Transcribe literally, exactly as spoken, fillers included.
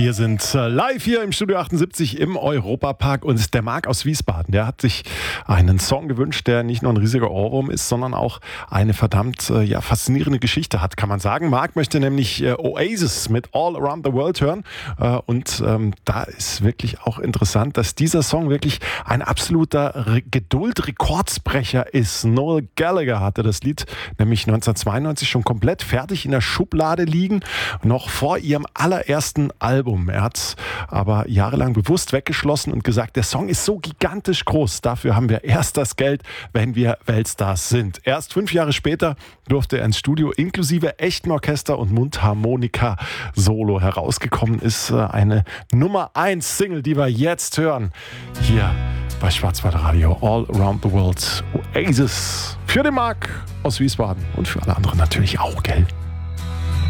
Wir sind live hier im Studio achtundsiebzig im Europapark und der Marc aus Wiesbaden, der hat sich einen Song gewünscht, der nicht nur ein riesiger Ohrwurm ist, sondern auch eine verdammt ja, faszinierende Geschichte hat, kann man sagen. Marc möchte nämlich äh, Oasis mit All Around the World hören äh, und ähm, da ist wirklich auch interessant, dass dieser Song wirklich ein absoluter Re- Geduld-Rekordsbrecher ist. Noel Gallagher hatte das Lied nämlich neunzehnhundertzweiundneunzig schon komplett fertig in der Schublade liegen, noch vor ihrem allerersten Album. Er hat es aber jahrelang bewusst weggeschlossen und gesagt, der Song ist so gigantisch groß, dafür haben wir erst das Geld, wenn wir Weltstars sind. Erst fünf Jahre später durfte er ins Studio inklusive echtem Orchester und Mundharmonika-Solo. Herausgekommen ist eine Nummer eins Single, die wir jetzt hören. Hier bei Schwarzwaldradio, All Around the World, Oasis. Für den Marc aus Wiesbaden und für alle anderen natürlich auch, gell?